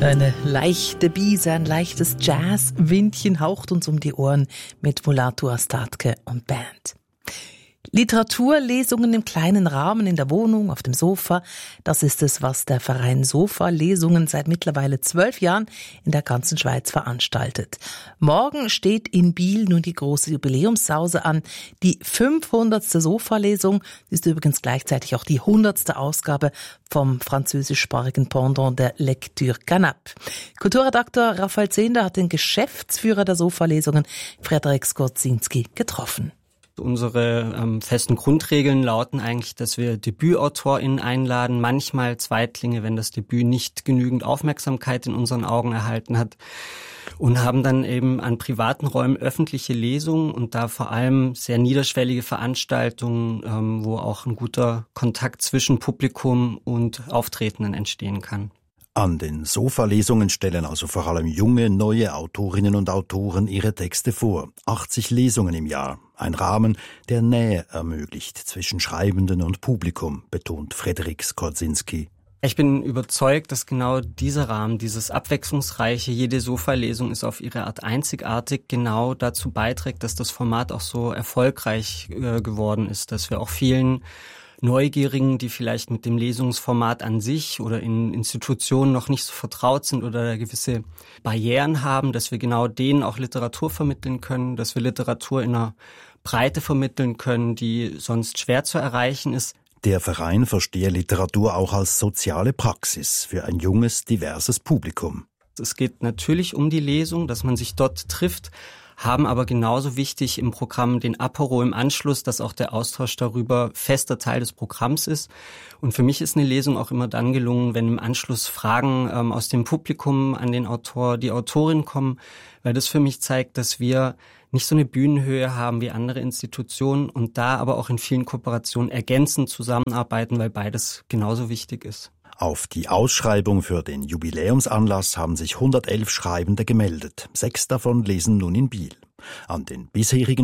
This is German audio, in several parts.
Eine leichte Brise, ein leichtes Jazz-Windchen haucht uns um die Ohren mit Mulatu Astatke und Band. Literaturlesungen im kleinen Rahmen, in der Wohnung, auf dem Sofa, das ist es, was der Verein Sofa-Lesungen seit mittlerweile 12 Jahren in der ganzen Schweiz veranstaltet. Morgen steht in Biel nun die große Jubiläumssause an. Die 500. Sofa-Lesung ist übrigens gleichzeitig auch die 100. Ausgabe vom französischsprachigen Pendant der Lecture Canap. Kulturredakteur Raphael Zehnder hat den Geschäftsführer der Sofa-Lesungen, Frederik Skorzinski, getroffen. Unsere festen Grundregeln lauten eigentlich, dass wir DebütautorInnen einladen, manchmal Zweitlinge, wenn das Debüt nicht genügend Aufmerksamkeit in unseren Augen erhalten hat, und haben dann eben an privaten Räumen öffentliche Lesungen und da vor allem sehr niederschwellige Veranstaltungen, wo auch ein guter Kontakt zwischen Publikum und Auftretenden entstehen kann. An den Sofa-Lesungen stellen also vor allem junge, neue Autorinnen und Autoren ihre Texte vor. 80 Lesungen im Jahr. Ein Rahmen, der Nähe ermöglicht zwischen Schreibenden und Publikum, betont Frederik Skorzinski. Ich bin überzeugt, dass genau dieser Rahmen, dieses abwechslungsreiche, jede Sofa-Lesung ist auf ihre Art einzigartig, genau dazu beiträgt, dass das Format auch so erfolgreich geworden ist, dass wir auch vielen Neugierigen, die vielleicht mit dem Lesungsformat an sich oder in Institutionen noch nicht so vertraut sind oder gewisse Barrieren haben, dass wir genau denen auch Literatur vermitteln können, dass wir Literatur in einer Breite vermitteln können, die sonst schwer zu erreichen ist. Der Verein verstehe Literatur auch als soziale Praxis für ein junges, diverses Publikum. Es geht natürlich um die Lesung, dass man sich dort trifft, haben aber genauso wichtig im Programm den Apero im Anschluss, dass auch der Austausch darüber fester Teil des Programms ist. Und für mich ist eine Lesung auch immer dann gelungen, wenn im Anschluss Fragen aus dem Publikum an den Autor, die Autorin kommen, weil das für mich zeigt, dass wir nicht so eine Bühnenhöhe haben wie andere Institutionen und da aber auch in vielen Kooperationen ergänzend zusammenarbeiten, weil beides genauso wichtig ist. Auf die Ausschreibung für den Jubiläumsanlass haben sich 111 Schreibende gemeldet. 6 davon lesen nun in Biel. An den bisherigen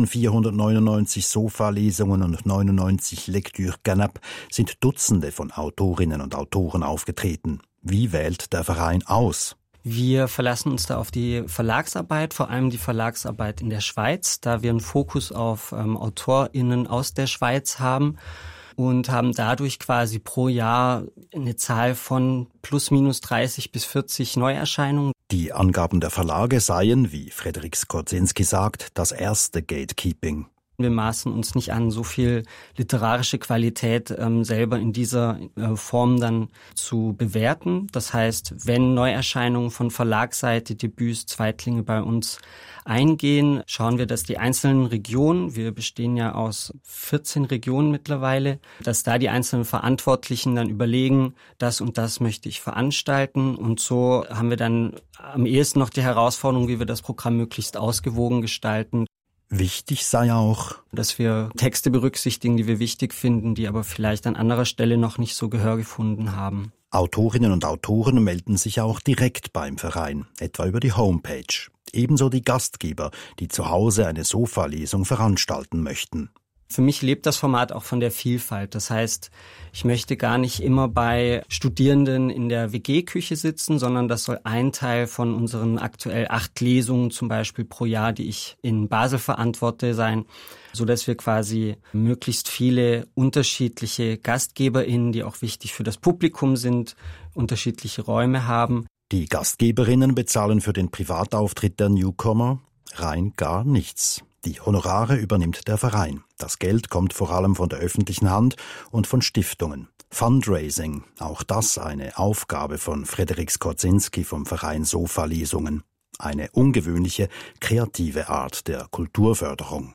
499 Sofa-Lesungen und 99 Lecture Canap sind Dutzende von Autorinnen und Autoren aufgetreten. Wie wählt der Verein aus? Wir verlassen uns da auf die Verlagsarbeit, vor allem die Verlagsarbeit in der Schweiz, da wir einen Fokus auf AutorInnen aus der Schweiz haben. Und haben dadurch quasi pro Jahr eine Zahl von plus minus 30 bis 40 Neuerscheinungen. Die Angaben der Verlage seien, wie Frederik Skorzinski sagt, das erste Gatekeeping. Wir maßen uns nicht an, so viel literarische Qualität selber in dieser Form dann zu bewerten. Das heißt, wenn Neuerscheinungen von Verlagsseite, Debüts, Zweitlinge bei uns eingehen, schauen wir, dass die einzelnen Regionen, wir bestehen ja aus 14 Regionen mittlerweile, dass da die einzelnen Verantwortlichen dann überlegen, das und das möchte ich veranstalten. Und so haben wir dann am ehesten noch die Herausforderung, wie wir das Programm möglichst ausgewogen gestalten. Wichtig sei auch, dass wir Texte berücksichtigen, die wir wichtig finden, die aber vielleicht an anderer Stelle noch nicht so Gehör gefunden haben. Autorinnen und Autoren melden sich auch direkt beim Verein, etwa über die Homepage. Ebenso die Gastgeber, die zu Hause eine Sofa-Lesung veranstalten möchten. Für mich lebt das Format auch von der Vielfalt. Das heißt, ich möchte gar nicht immer bei Studierenden in der WG-Küche sitzen, sondern das soll ein Teil von unseren aktuell 8 Lesungen zum Beispiel pro Jahr, die ich in Basel verantworte, sein, sodass wir quasi möglichst viele unterschiedliche GastgeberInnen, die auch wichtig für das Publikum sind, unterschiedliche Räume haben. Die Gastgeberinnen bezahlen für den Privatauftritt der Newcomer rein gar nichts. Die Honorare übernimmt der Verein. Das Geld kommt vor allem von der öffentlichen Hand und von Stiftungen. Fundraising, auch das eine Aufgabe von Frederik Skorzinski vom Verein Sofa-Lesungen. Eine ungewöhnliche, kreative Art der Kulturförderung.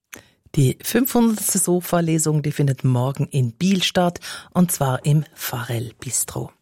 Die 500. Sofa-Lesung, die findet morgen in Biel statt, und zwar im Farel Bistro.